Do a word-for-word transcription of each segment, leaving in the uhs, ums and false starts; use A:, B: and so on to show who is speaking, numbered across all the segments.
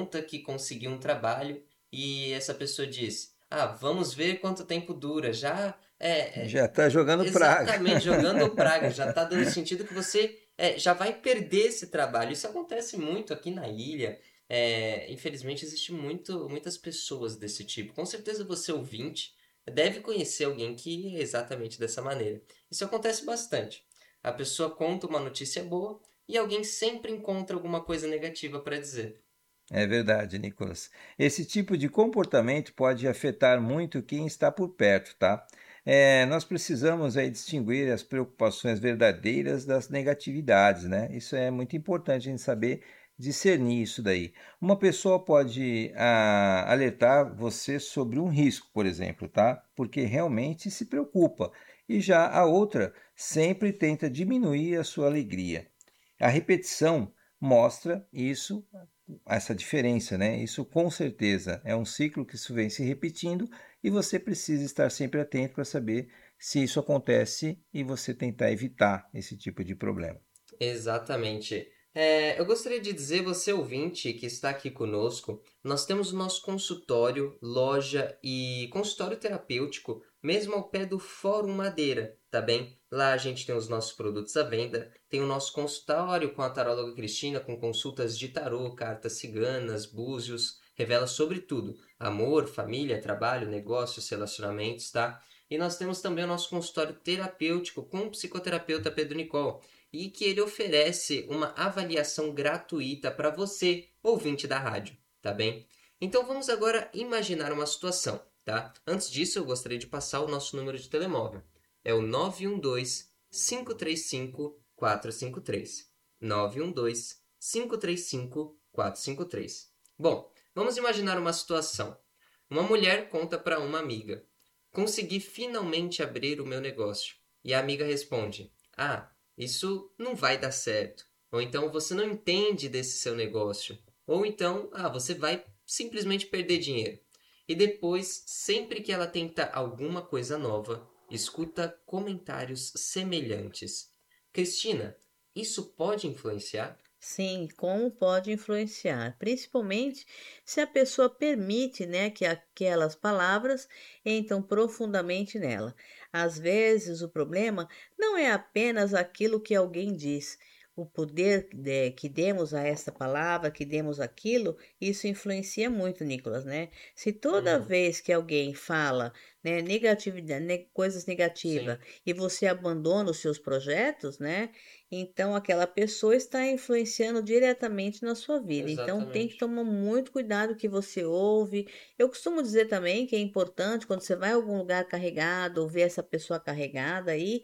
A: conta que conseguiu um trabalho e essa pessoa diz: Ah, vamos ver quanto tempo dura. Já é, é,
B: Já está jogando praga.
A: exatamente jogando praga, já está dando sentido que você é, já vai perder esse trabalho. Isso acontece muito aqui na ilha. É, infelizmente, existe muito, muitas pessoas desse tipo. Com certeza você ouvinte deve conhecer alguém que é exatamente dessa maneira. Isso acontece bastante. A pessoa conta uma notícia boa e alguém sempre encontra alguma coisa negativa para dizer.
B: É verdade, Nicolas. Esse tipo de comportamento pode afetar muito quem está por perto, tá? É, nós precisamos aí distinguir as preocupações verdadeiras das negatividades, né? Isso é muito importante a gente saber discernir isso daí. Uma pessoa pode ah, alertar você sobre um risco, por exemplo, tá? Porque realmente se preocupa. E já a outra sempre tenta diminuir a sua alegria. A repetição mostra isso, essa diferença, né? Isso com certeza é um ciclo que isso vem se repetindo e você precisa estar sempre atento para saber se isso acontece e você tentar evitar esse tipo de problema.
A: Exatamente. É, eu gostaria de dizer, você ouvinte que está aqui conosco, nós temos o nosso consultório, loja e consultório terapêutico, mesmo ao pé do Fórum Madeira, tá bem? Lá a gente tem os nossos produtos à venda, tem o nosso consultório com a taróloga Cristina, com consultas de tarô, cartas ciganas, búzios, revela sobre tudo, amor, família, trabalho, negócios, relacionamentos, tá? E nós temos também o nosso consultório terapêutico com o psicoterapeuta Pedro Nicol e que ele oferece uma avaliação gratuita para você, ouvinte da rádio, tá bem? Então vamos agora imaginar uma situação, tá? Antes disso, eu gostaria de passar o nosso número de telemóvel. É o nove um dois, cinco três cinco, quatro cinco três. nove um dois, cinco três cinco, quatro cinco três. Bom, vamos imaginar uma situação. Uma mulher conta para uma amiga: Consegui finalmente abrir o meu negócio. E a amiga responde: Ah, isso não vai dar certo. Ou então você não entende desse seu negócio. Ou então, ah, você vai simplesmente perder dinheiro. E depois, sempre que ela tenta alguma coisa nova, escuta comentários semelhantes. Cristina, isso pode influenciar?
C: Sim, como pode influenciar, principalmente se a pessoa permite, né, que aquelas palavras entram profundamente nela. Às vezes, o problema não é apenas aquilo que alguém diz. O poder de- que demos a essa palavra, que demos aquilo, isso influencia muito, Nicolas, né? Se toda
A: Uhum,
C: vez que alguém fala, né, negatividade, ne- coisas negativas
A: sim,
C: e você abandona os seus projetos, né? Então, aquela pessoa está influenciando diretamente na sua vida. Então, tem que
A: exatamente.
C: tomar muito cuidado com o que você ouve. Eu costumo dizer também que é importante, quando você vai a algum lugar carregado, ou vê essa pessoa carregada aí,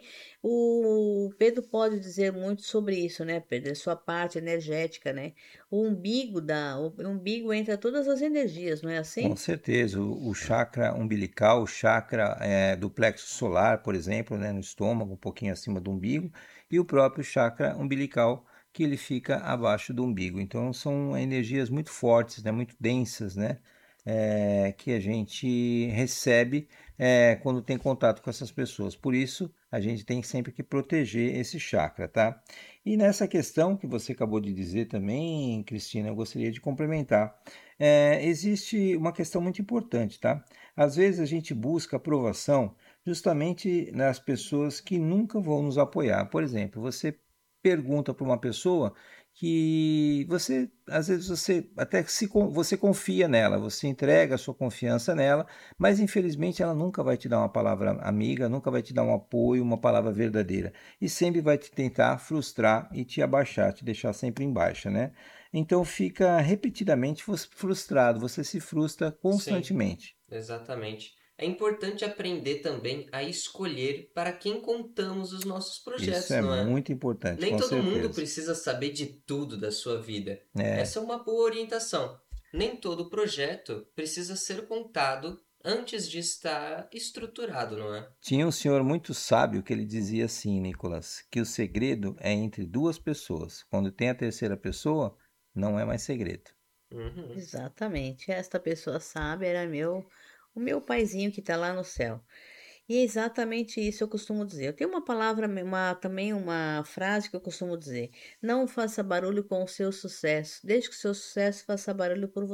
C: o Pedro pode dizer muito sobre isso, né, Pedro? É sua parte energética, né? O umbigo da, o umbigo entra todas as energias, não é
B: Com
C: assim?
B: certeza, o, o chakra umbilical, o chakra eh, do plexo solar, por exemplo, né, no estômago, um pouquinho acima do umbigo, e o próprio chakra umbilical, que ele fica abaixo do umbigo. Então, são energias muito fortes, né, muito densas, né, eh, que a gente recebe eh, quando tem contato com essas pessoas. Por isso, a gente tem sempre que proteger esse chakra, tá? E nessa questão que você acabou de dizer também, Cristina, eu gostaria de complementar. É, existe uma questão muito importante, tá? Às vezes a gente busca aprovação justamente nas pessoas que nunca vão nos apoiar. Por exemplo, você pergunta para uma pessoa que você, às vezes você até se con- você confia nela, você entrega a sua confiança nela, mas infelizmente ela nunca vai te dar uma palavra amiga, nunca vai te dar um apoio, uma palavra verdadeira, e sempre vai te tentar frustrar e te abaixar, te deixar sempre em baixa, né? Então fica repetidamente frustrado, você se frustra
A: Sim.
B: constantemente.
A: Exatamente. É importante aprender também a escolher para quem contamos os nossos
B: Isso
A: projetos,
B: é
A: não é?
B: muito importante,
A: Nem
B: com
A: todo mundo
B: certeza.
A: precisa saber de tudo da sua vida.
B: É.
A: Essa é uma boa orientação. Nem todo projeto precisa ser contado antes de estar estruturado, não é?
B: Tinha um senhor muito sábio que ele dizia assim, Nicolas, que o segredo é entre duas pessoas. Quando tem a terceira pessoa, não é mais segredo.
A: Uhum.
C: Exatamente. Esta pessoa sabe, era meu, o meu paizinho que está lá no céu. E é exatamente isso eu costumo dizer. Eu tenho uma palavra, uma, também uma frase que eu costumo dizer: não faça barulho com o seu sucesso, desde que o seu sucesso faça barulho por